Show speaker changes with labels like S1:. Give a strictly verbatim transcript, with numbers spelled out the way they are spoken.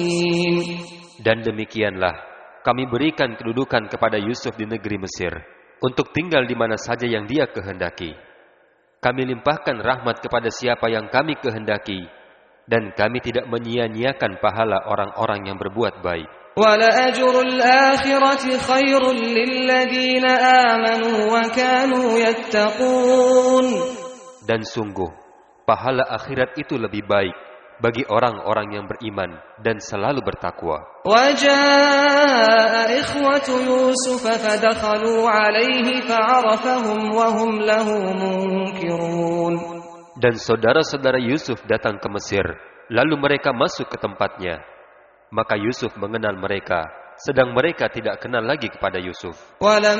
S1: Dan demikianlah kami berikan kedudukan kepada Yusuf di negeri Mesir untuk tinggal di mana saja yang dia kehendaki. Kami limpahkan rahmat kepada siapa yang kami kehendaki, dan kami tidak menyia-nyiakan pahala orang-orang yang berbuat baik.
S2: وَلَأَجْرُ الْآخِرَةِ خَيْرٌ لِلَّذِينَ آمَنُوا وَكَانُوا يَتَّقُونَ. Dan sungguh, pahala akhirat itu lebih baik bagi orang-orang yang beriman dan selalu bertakwa. وَجَاءَ إِخْوَةُ يُوسُفَ فَدَخَلُوا عَلَيْهِ فَعَرَفَهُمْ وَهُمْ لَهُ مُنكِرُونَ. Dan saudara-saudara Yusuf datang ke Mesir, lalu mereka masuk ke tempatnya. Maka Yusuf mengenal mereka, sedang mereka tidak kenal lagi kepada Yusuf. Dan